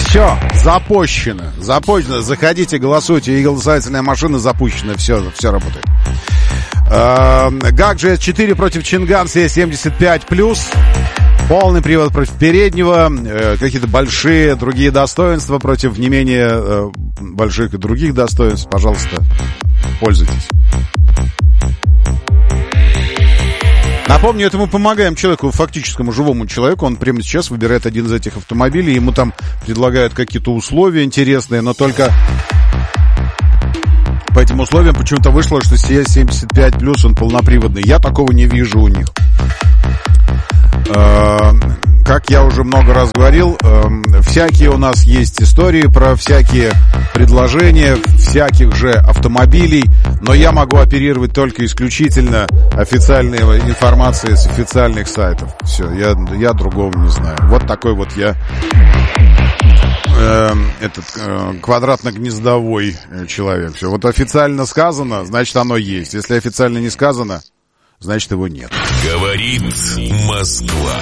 Все, запущено. Заходите, голосуйте. И голосовательная машина запущена. Все работает. ГАК GS4 против Чинган C75+. Полный привод против переднего. Какие-то большие другие достоинства против не менее больших и других достоинств. Пожалуйста, пользуйтесь. Напомню, это мы помогаем человеку, фактическому живому человеку. Он прямо сейчас выбирает один из этих автомобилей. Ему там предлагают какие-то условия интересные, но только по этим условиям почему-то вышло, что CS75+, он полноприводный. Я такого не вижу у них. Как я уже много раз говорил, всякие у нас есть истории про всякие предложения всяких же автомобилей, но я могу оперировать только исключительно официальной информацией с официальных сайтов. Все, я другого не знаю. Вот такой вот я квадратно-гнездовой человек. Все, вот официально сказано, значит оно есть. Если официально не сказано, значит его нет. Говорит Москва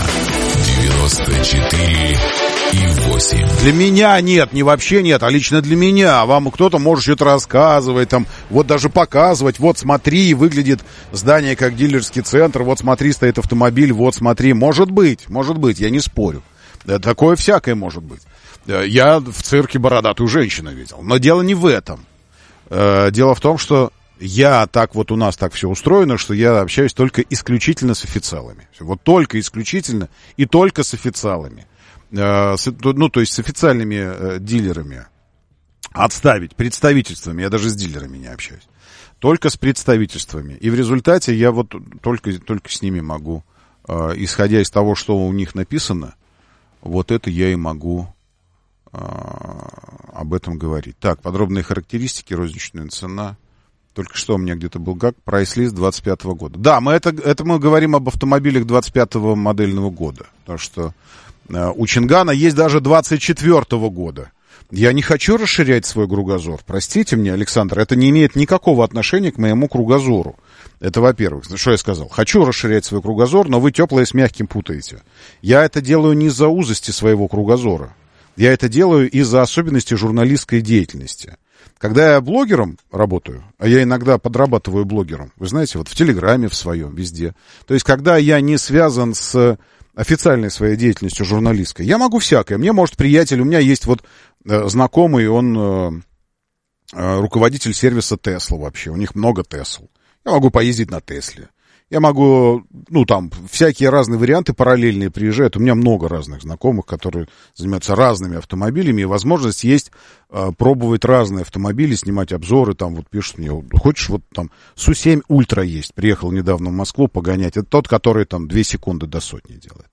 94,8. Для меня нет, не вообще нет, а лично для меня. Вам кто-то может что-то рассказывать, там, вот даже показывать. Вот смотри, выглядит здание как дилерский центр. Вот смотри, стоит автомобиль. Вот смотри, может быть, я не спорю. Такое всякое может быть. Я в цирке бородатую женщину видел. Но дело не в этом. Дело в том, что я так вот у нас так все устроено, что я общаюсь только исключительно с официалами. Вот только исключительно и только с официалами. То есть с официальными дилерами. Отставить представительствами. Я даже с дилерами не общаюсь. Только с представительствами. И в результате я вот только с ними могу, исходя из того, что у них написано, вот это я и могу об этом говорить. Так, подробные характеристики, розничная цена. Только что у меня где-то был ГАК, прайс-лист 25 года. Да, мы говорим об автомобилях 25-го модельного года. Потому что у Чингана есть даже 24-го года. Я не хочу расширять свой кругозор. Простите мне, Александр, это не имеет никакого отношения к моему кругозору. Это во-первых. Что я сказал? Хочу расширять свой кругозор, но вы теплое с мягким путаете. Я это делаю не из-за узости своего кругозора. Я это делаю из-за особенностей журналистской деятельности. Когда я блогером работаю, а я иногда подрабатываю блогером, вы знаете, вот в Телеграме в своем, везде. То есть, когда я не связан с официальной своей деятельностью журналистской, я могу всякое. Мне, может, приятель, у меня есть вот знакомый, он руководитель сервиса Tesla вообще, у них много Tesla. Я могу поездить на Тесле. Я могу, там, всякие разные варианты параллельные приезжают. У меня много разных знакомых, которые занимаются разными автомобилями. И возможность есть пробовать разные автомобили, снимать обзоры. Там вот пишут мне, хочешь, вот там Су-7 Ультра есть. Приехал недавно в Москву погонять. Это тот, который там 2 секунды до сотни делает.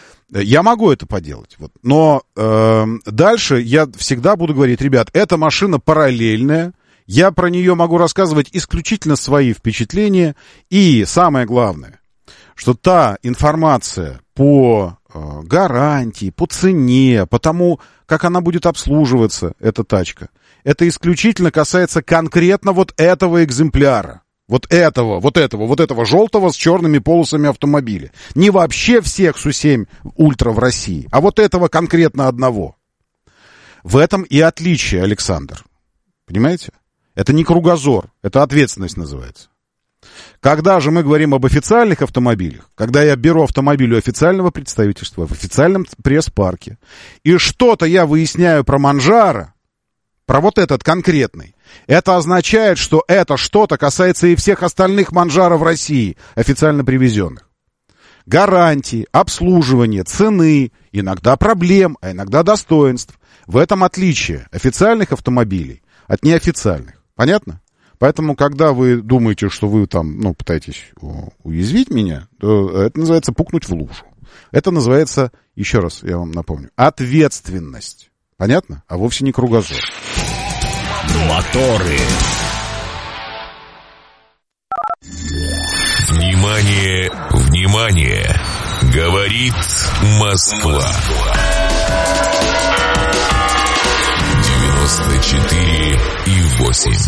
Я могу это поделать. Вот. Но дальше я всегда буду говорить, ребят, эта машина параллельная. Я про нее могу рассказывать исключительно свои впечатления. И самое главное, что та информация по гарантии, по цене, по тому, как она будет обслуживаться, эта тачка, это исключительно касается конкретно вот этого экземпляра. Вот этого желтого с черными полосами автомобиля. Не вообще всех Су-7 Ультра в России, а вот этого конкретно одного. В этом и отличие, Александр. Понимаете? Это не кругозор, это ответственность называется. Когда же мы говорим об официальных автомобилях, когда я беру автомобиль у официального представительства, в официальном пресс-парке, и что-то я выясняю про Манжаро, про вот этот конкретный, это означает, что это что-то касается и всех остальных Манжаро в России, официально привезенных. Гарантии, обслуживание, цены, иногда проблем, а иногда достоинств. В этом отличие официальных автомобилей от неофициальных. Понятно? Поэтому, когда вы думаете, что вы там, пытаетесь уязвить меня, то это называется пукнуть в лужу. Это называется, еще раз я вам напомню, ответственность. Понятно? А вовсе не кругозор. Моторы. Внимание, внимание! Говорит Москва. 94,8.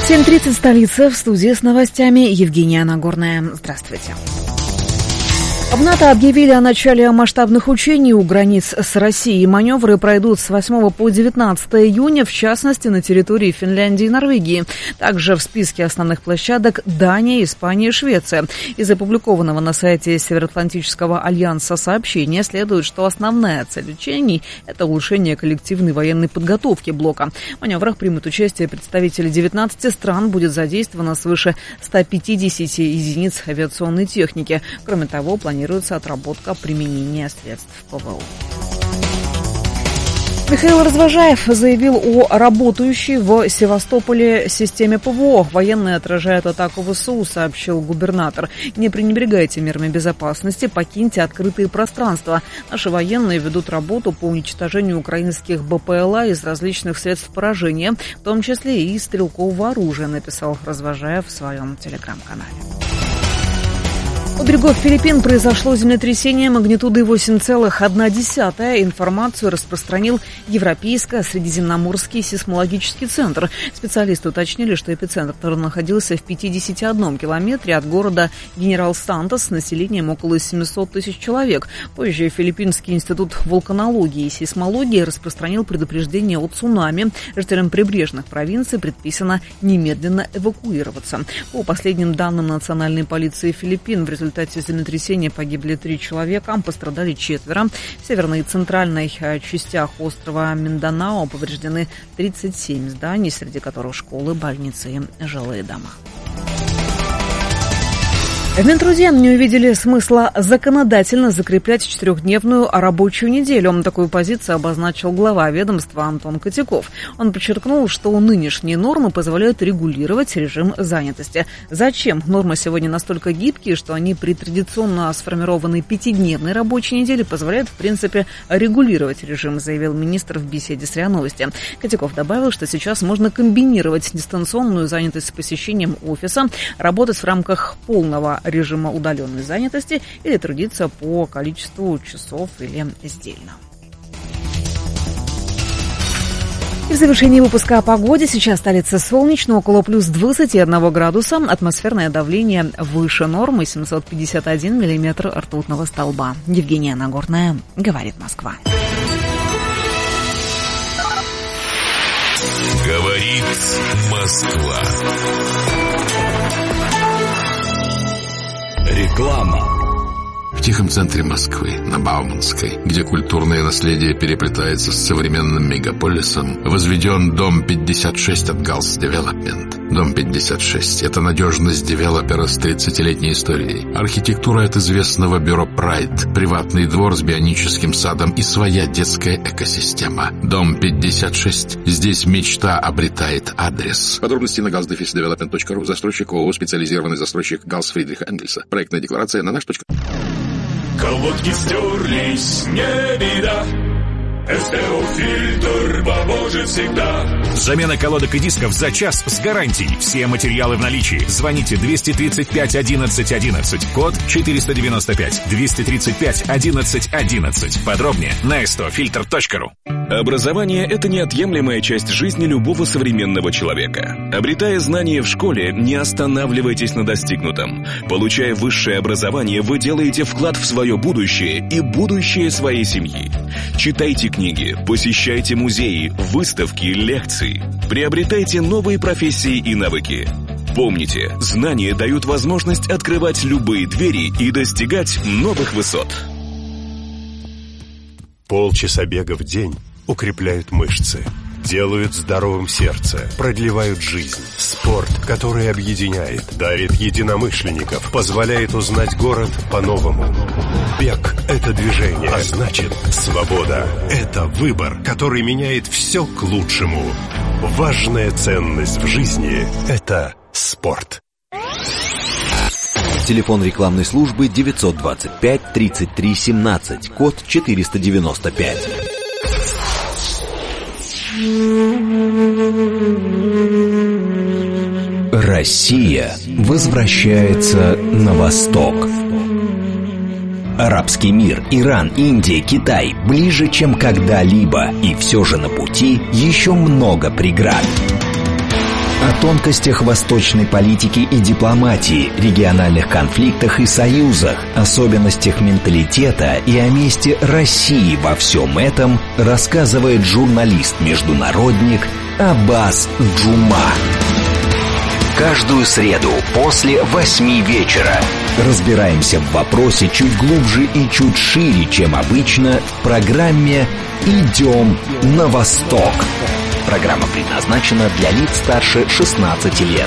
7:30 столица, в студии с новостями Евгения Нагорная. Здравствуйте. В НАТО объявили о начале масштабных учений у границ с Россией. Маневры пройдут с 8 по 19 июня, в частности, на территории Финляндии и Норвегии. Также в списке основных площадок Дания, Испания и Швеция. Из опубликованного на сайте Североатлантического альянса сообщения следует, что основная цель учений – это улучшение коллективной военной подготовки блока. В маневрах примут участие представители 19 стран, будет задействовано свыше 150 единиц авиационной техники. Кроме того, планируется отработка применения средств ПВО. Михаил Развожаев заявил о работающей в Севастополе системе ПВО. Военные отражают атаку ВСУ, сообщил губернатор. Не пренебрегайте мерами безопасности, покиньте открытые пространства. Наши военные ведут работу по уничтожению украинских БПЛА из различных средств поражения, в том числе и стрелкового оружия, написал Развожаев в своем телеграм-канале. У берегов Филиппин произошло землетрясение магнитудой 8,1. Информацию распространил Европейско-Средиземноморский сейсмологический центр. Специалисты уточнили, что эпицентр находился в 51 километре от города Генерал-Сантос с населением около 700 тысяч человек. Позже Филиппинский институт вулканологии и сейсмологии распространил предупреждение о цунами. Жителям прибрежных провинций предписано немедленно эвакуироваться. По последним данным национальной полиции Филиппин, в результате землетрясения погибли 3 человека, пострадали 4. В северной и центральной частях острова Минданао повреждены 37 зданий, среди которых школы, больницы и жилые дома. В Минтруде не увидели смысла законодательно закреплять 4-дневную рабочую неделю. Такую позицию обозначил глава ведомства Антон Котяков. Он подчеркнул, что нынешние нормы позволяют регулировать режим занятости. Зачем? Нормы сегодня настолько гибкие, что они при традиционно сформированной 5-дневной рабочей неделе позволяют, в принципе, регулировать режим, заявил министр в беседе с РИА Новости. Котяков добавил, что сейчас можно комбинировать дистанционную занятость с посещением офиса, работать в рамках полного режима удаленной занятости или трудиться по количеству часов или сдельно. И в завершении выпуска о погоде. Сейчас столица солнечно, около плюс 21 градуса. Атмосферное давление выше нормы, 751 миллиметр ртутного столба. Евгения Нагорная, говорит Москва. Говорит Москва. Реклама. В тихом центре Москвы, на Бауманской, где культурное наследие переплетается с современным мегаполисом, возведен Дом 56 от Галс Девелопмент. Дом 56 – это надежность девелопера с 30-летней историей. Архитектура от известного бюро Pride, приватный двор с бионическим садом и своя детская экосистема. Дом 56. Здесь мечта обретает адрес. Подробности на galsdevelopment.ru. Застройщик ООО «Специализированный застройщик Галс Фридриха Энгельса». Проектная декларация на наш. Колодки стерлись, не беда. СТО-фильтр поможет всегда. Замена колодок и дисков за час с гарантией. Все материалы в наличии. Звоните 235 11 11. Код 495. 235 11 11. Подробнее на stofilter.ru. Образование – это неотъемлемая часть жизни любого современного человека. Обретая знания в школе, не останавливайтесь на достигнутом. Получая высшее образование, вы делаете вклад в свое будущее и будущее своей семьи. Читайте книги, посещайте музеи, выставки, лекции. Приобретайте новые профессии и навыки. Помните, знания дают возможность открывать любые двери и достигать новых высот. Полчаса бега в день укрепляют мышцы, делают здоровым сердце, продлевают жизнь. Спорт, который объединяет, дарит единомышленников, позволяет узнать город по-новому. Бег – это движение, а значит, свобода – это выбор, который меняет все к лучшему. Важная ценность в жизни – это спорт. Телефон рекламной службы 925 33 17, код 495. Россия возвращается на восток. Арабский мир, Иран, Индия, Китай ближе, чем когда-либо. И все же на пути еще много преград. О тонкостях восточной политики и дипломатии, региональных конфликтах и союзах, особенностях менталитета и о месте России во всем этом рассказывает журналист-международник Аббас Джума. Каждую среду после 8 вечера разбираемся в вопросе чуть глубже и чуть шире, чем обычно, в программе «Идем на восток». Программа предназначена для лиц старше 16 лет.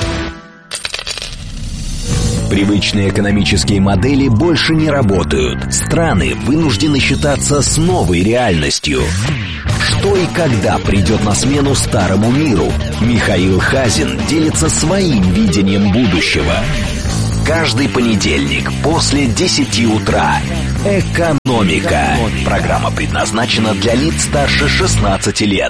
Привычные экономические модели больше не работают. Страны вынуждены считаться с новой реальностью. Что и когда придет на смену старому миру? Михаил Хазин делится своим видением будущего. Каждый понедельник после 10 утра. «Экономика». Программа предназначена для лиц старше 16 лет.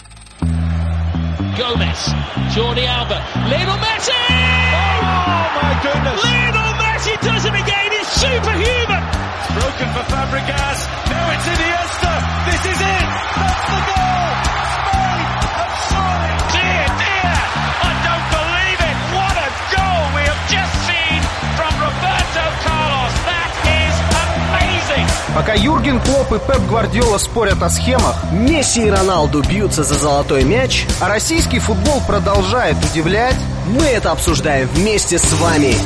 Gomez, Jordi Alba, Lionel Messi! Oh my goodness! Lionel Messi does it again, it's superhuman! It's broken for Fabregas, now it's Iniesta, this is it! That's the goal! Spain have scored! Dear, dear, I don't believe it! What a goal we have just seen from Roberto Carlos! That is amazing! Пока Юрген Клопп и Пеп Гвардиола спорят о схемах, Месси и Роналду бьются за золотой мяч, а российский футбол продолжает удивлять, мы это обсуждаем вместе с вами.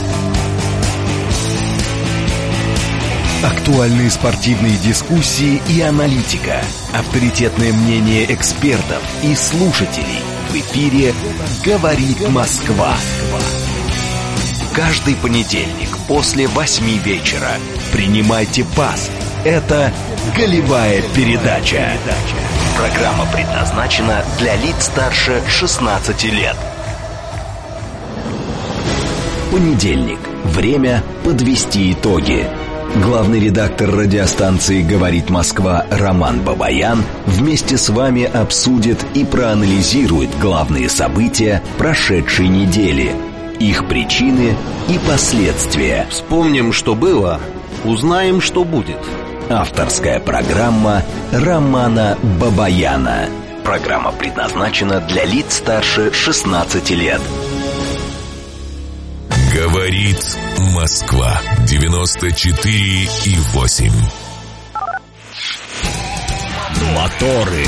Актуальные спортивные дискуссии и аналитика. Авторитетное мнение экспертов и слушателей. В эфире «Говорит Москва». Каждый понедельник после 8 вечера. Принимайте пас. Это «Голевая передача». Программа предназначена для лиц старше 16 лет. Понедельник. Время подвести итоги. Главный редактор радиостанции «Говорит Москва» Роман Бабаян вместе с вами обсудит и проанализирует главные события прошедшей недели, их причины и последствия. Вспомним, что было, узнаем, что будет. Авторская программа Романа Бабаяна. Программа предназначена для лиц старше 16 лет. Говорит Москва 94,8. Моторы.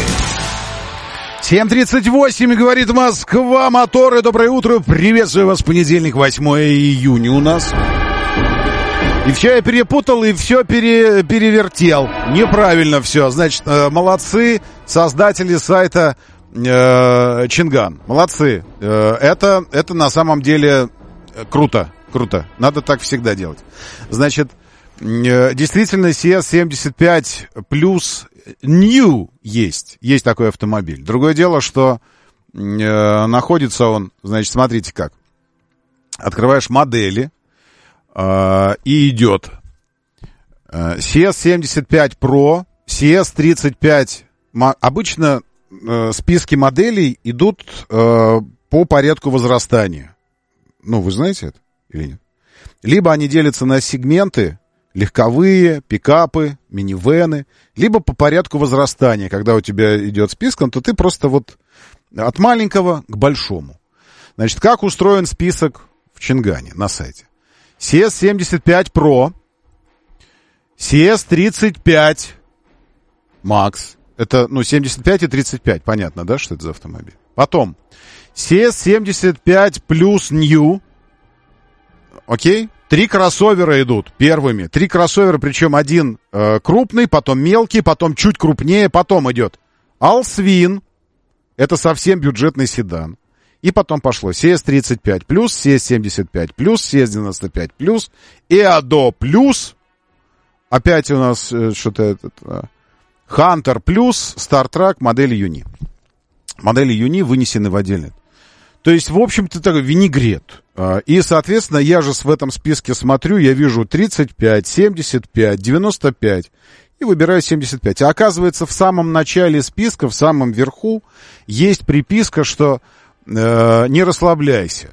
7:38, говорит Москва, моторы, доброе утро, приветствую вас, понедельник, 8 июня у нас. И все я перепутал, и все перевертел, неправильно все, значит, молодцы создатели сайта Чинган, молодцы, это на самом деле круто, надо так всегда делать. Значит, действительно, CS75 плюс New есть такой автомобиль. Другое дело, что находится он, значит, смотрите как. Открываешь модели, и идет CS75 Pro, CS35. Обычно списки моделей идут по порядку возрастания. Ну, вы знаете это или нет? Либо они делятся на сегменты: легковые, пикапы, минивэны, либо по порядку возрастания. Когда у тебя идет списком, то ты просто вот от маленького к большому. Значит, как устроен список в Чингане на сайте? CS75 Pro, CS35 Max. Это, 75 и 35. Понятно, да, что это за автомобиль? Потом CS75 Plus New. Окей? 3 кроссовера идут первыми. 3 кроссовера, причем один крупный, потом мелкий, потом чуть крупнее, потом идет Allswing. Это совсем бюджетный седан. И потом пошло CS35+, CS75+, CS95+, EADO+, опять у нас что-то Hunter+, StarTrack, модели Юни. Модели Юни вынесены в отдельный. То есть, в общем-то, такой винегрет. И, соответственно, я же в этом списке смотрю, я вижу 35, 75, 95 и выбираю 75. А оказывается, в самом начале списка, в самом верху, есть приписка, что не расслабляйся.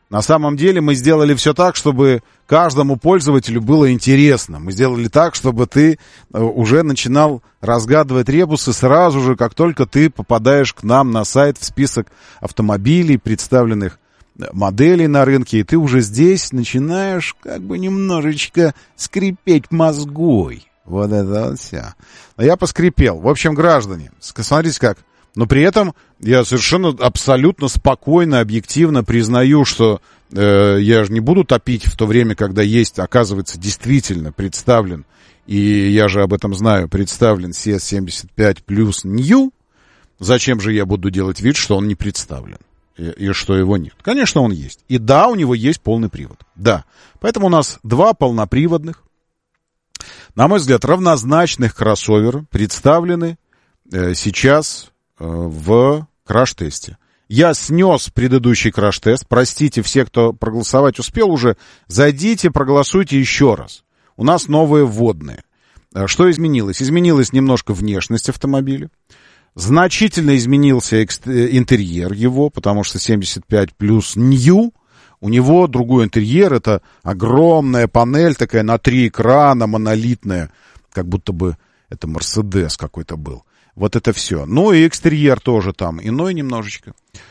На самом деле мы сделали все так, чтобы каждому пользователю было интересно. Мы сделали так, чтобы ты уже начинал разгадывать ребусы сразу же, как только ты попадаешь к нам на сайт в список автомобилей, представленных моделей на рынке, и ты уже здесь начинаешь как бы немножечко скрипеть мозгой. Вот это вот все. Но я поскрипел. В общем, граждане, смотрите как. Но при этом я совершенно абсолютно спокойно, объективно признаю, что я же не буду топить в то время, когда есть, оказывается, действительно представлен, и я же об этом знаю, представлен CS75 плюс New. Зачем же я буду делать вид, что он не представлен и что его нет? Конечно, он есть. И да, у него есть полный привод. Да. Поэтому у нас два полноприводных, на мой взгляд, равнозначных кроссовера представлены сейчас в краш-тесте. Я снес предыдущий краш-тест. Простите, все, кто проголосовать успел уже, зайдите, проголосуйте еще раз. У нас новые вводные. Что изменилось? Изменилась немножко внешность автомобиля. Значительно изменился интерьер его, потому что 75 плюс New. У него другой интерьер. Это огромная панель такая на 3 экрана, монолитная. Как будто бы это Мерседес какой-то был. Вот это все. Ну и экстерьер тоже там иной немножечко.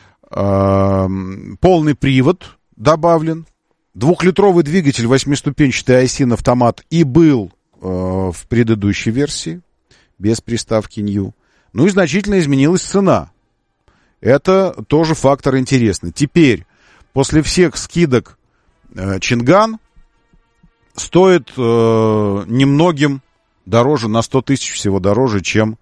Полный привод добавлен. 2-литровый двигатель, 8-ступенчатый Aisin автомат и был в предыдущей версии, без приставки New. Ну и значительно изменилась цена. Это тоже фактор интересный. Теперь, после всех скидок, Чинган стоит немногим дороже, на 100 тысяч всего дороже, чем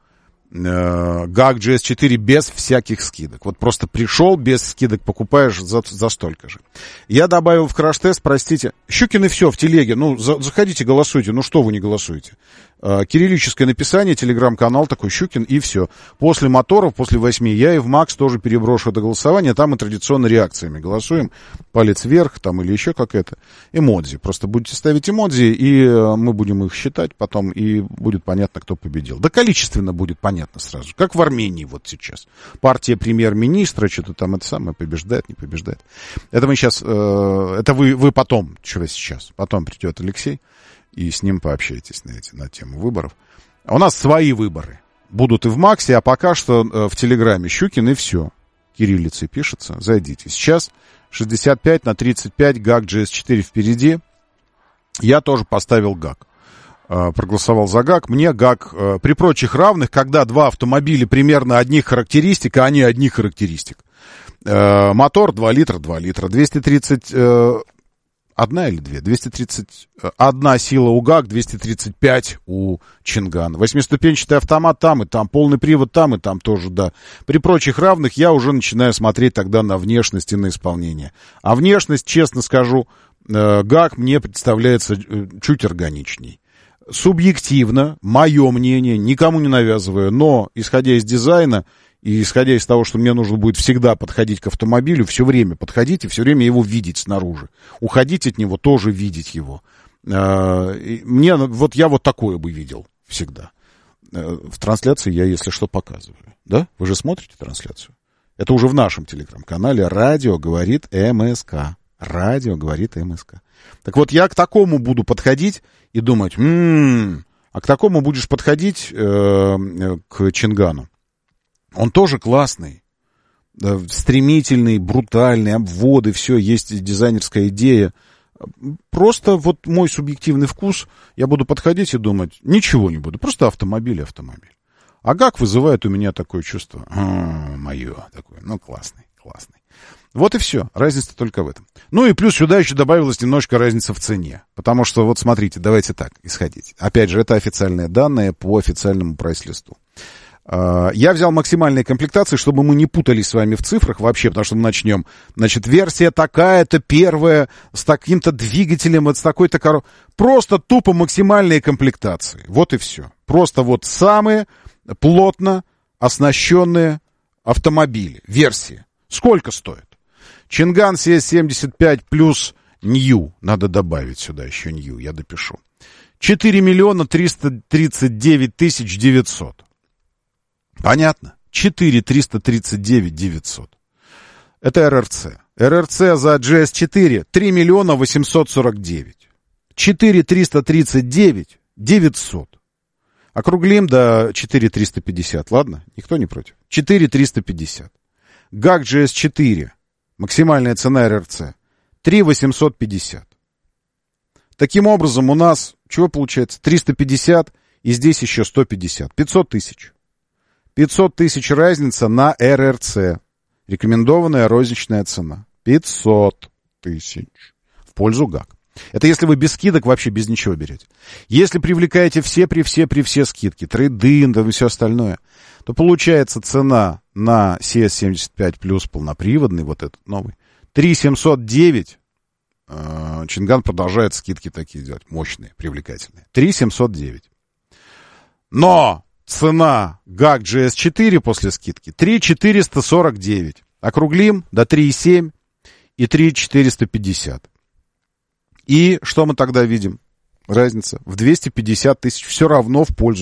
GAC GS4 без всяких скидок. Вот просто пришел, без скидок покупаешь за столько же. Я добавил в краш-тест, простите, Щукин и все в телеге. Ну, заходите, голосуйте. Ну, что вы не голосуете? Кириллическое написание, телеграм-канал такой Щукин и все. После моторов, после 8, я и в Макс тоже переброшу это голосование. Там мы традиционно реакциями голосуем. Палец вверх там или еще как это. Эмодзи. Просто будете ставить эмодзи, и мы будем их считать потом, и будет понятно, кто победил. Да количественно будет понятно сразу. Как в Армении вот сейчас. Партия премьер-министра, что-то там это самое, побеждает, не побеждает. Это мы сейчас, это вы потом, что сейчас. Потом придет Алексей, и с ним пообщайтесь на тему выборов. А у нас свои выборы будут и в Максе, а пока что в Телеграме Щукин и все. Кириллицей пишется, зайдите. Сейчас 65/35 GAC GS4 впереди. Я тоже поставил GAC. Проголосовал за GAC. Мне GAC при прочих равных, когда два автомобиля примерно одних характеристик, а они одних характеристик. Мотор 2 литра, 230... Одна или две? 231 сила у ГАК, 235 у Чинган. 8-ступенчатый автомат там, и там полный привод там, и там тоже, да. При прочих равных я уже начинаю смотреть тогда на внешность и на исполнение. А внешность, честно скажу, ГАК мне представляется чуть органичней. Субъективно, мое мнение, никому не навязываю, но, исходя из дизайна, и исходя из того, что мне нужно будет всегда подходить к автомобилю, все время подходить и все время его видеть снаружи. Уходить от него, тоже видеть его. Мне, вот я вот такое бы видел всегда. В трансляции я, если что, показываю. Да? Вы же смотрите трансляцию? Это уже в нашем телеграм-канале «Радио говорит МСК». «Радио говорит МСК». Так вот, я к такому буду подходить и думать, а к такому будешь подходить к Чингану. Он тоже классный, стремительный, брутальный, обводы, все, есть дизайнерская идея. Просто вот мой субъективный вкус, я буду подходить и думать, ничего не буду, просто автомобиль. А ГАК вызывает у меня такое чувство, мое такое, ну классный. Вот и все, разница только в этом. Ну и плюс сюда еще добавилась немножко разница в цене, потому что вот смотрите, давайте так исходить. Опять же, это официальные данные по официальному прайс-листу. Я взял максимальные комплектации, чтобы мы не путались с вами в цифрах вообще, потому что мы начнем. Значит, версия такая-то, первая, с таким-то двигателем, вот с такой-то коробкой. Просто тупо максимальные комплектации. Вот и все. Просто вот самые плотно оснащенные автомобили. Версии. Сколько стоит? Чинган CS75 плюс New. Надо добавить сюда еще New, я допишу. 4 339 900. Понятно? 4 339 900. Это РРЦ. РРЦ за GS4 3 миллиона 849. 4 339 900. Округлим до 4 350, ладно? Никто не против. 4 350. ГАК GS4. Максимальная цена РРЦ. 3 850. Таким образом, у нас, чего получается? 350 и здесь еще 150. 500 тысяч. 500 тысяч разница на РРЦ. Рекомендованная розничная цена. 500 тысяч. В пользу ГАК. Это если вы без скидок, вообще без ничего берете. Если привлекаете все скидки, трейд-ин, да и все остальное, то получается цена на CS75 плюс полноприводный, вот этот новый, 3709. Чинган продолжает скидки такие делать, мощные, привлекательные. 3709. Но цена ГАК GS4 после скидки 3449. Округлим до 3,7 и 3,450. И что мы тогда видим? Разница в 250 тысяч все равно в пользу